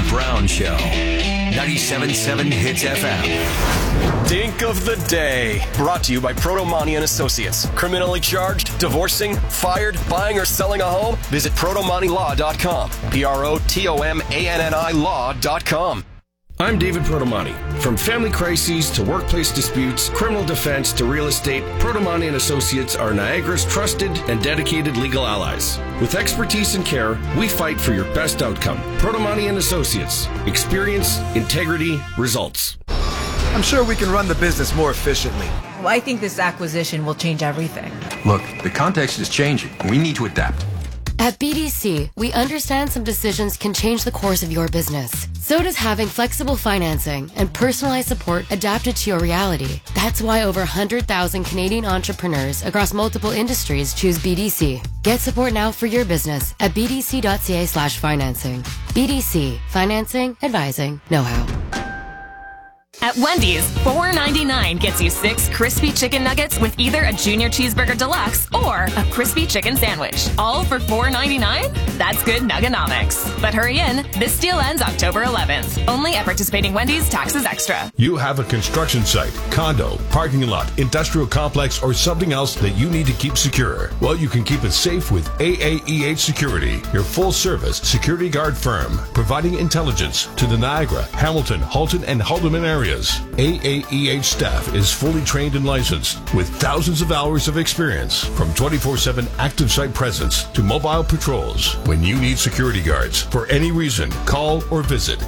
Brown Show. 97.7 Hits FM. Dink of the Day. Brought to you by Protomani and Associates. Criminally charged, divorcing, fired, buying or selling a home? Visit ProtomaniLaw.com. PROTOMANNI Law.com. I'm David Protomani. From family crises to workplace disputes, criminal defense to real estate, Protomani and Associates are Niagara's trusted and dedicated legal allies. With expertise and care, we fight for your best outcome. Protomani and Associates. Experience, integrity, results. I'm sure we can run the business more efficiently. Well, I think this acquisition will change everything. Look, the context is changing. We need to adapt. At BDC, we understand some decisions can change the course of your business. So does having flexible financing and personalized support adapted to your reality. That's why over 100,000 Canadian entrepreneurs across multiple industries choose BDC. Get support now for your business at bdc.ca/financing. BDC. Financing, advising, know-how. At Wendy's, $4.99 gets you 6 crispy chicken nuggets with either a Junior Cheeseburger Deluxe or a crispy chicken sandwich. All for $4.99? That's good nuggenomics. But hurry in, this deal ends October 11th. Only at participating Wendy's, taxes extra. You have a construction site, condo, parking lot, industrial complex, or something else that you need to keep secure. Well, you can keep it safe with AAEH Security, your full-service security guard firm, providing intelligence to the Niagara, Hamilton, Halton, and Haldimand areas. AAEH staff is fully trained and licensed with thousands of hours of experience, from 24/7 active site presence to mobile patrols. When you need security guards for any reason, call or visit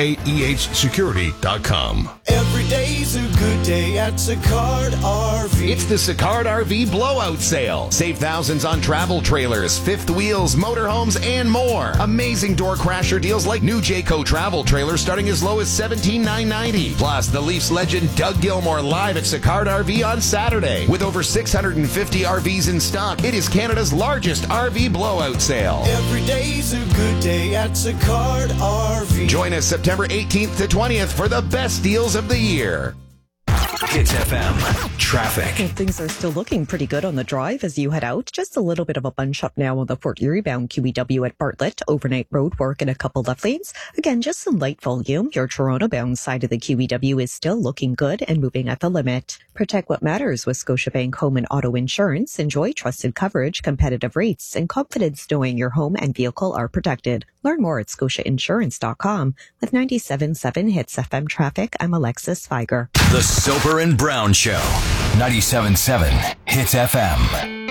AAEHsecurity.com. Every day's a good day at Sicard RV. It's the Sicard RV blowout sale. Save thousands on travel trailers, fifth wheels, motorhomes, and more. Amazing door crasher deals like new Jayco travel trailers starting as low as $17,990. Plus, the Leafs legend Doug Gilmour live at Sicard RV on Saturday. With over 650 RVs in stock, it is Canada's largest RV blowout sale. Every day's a good day at Sicard RV. Join us September 18th to 20th for the best deals of the year. Hits FM. Traffic. Well, things are still looking pretty good on the drive as you head out. Just a little bit of a bunch up now on the Fort Erie bound QEW at Bartlett. Overnight road work in a couple left lanes. Again, just some light volume. Your Toronto bound side of the QEW is still looking good and moving at the limit. Protect what matters with Scotiabank Home and Auto Insurance. Enjoy trusted coverage, competitive rates, and confidence knowing your home and vehicle are protected. Learn more at scotiainsurance.com. With 97.7 Hits FM traffic, I'm Alexis Feiger. The Soper and Brown Show. 97.7 Hits FM.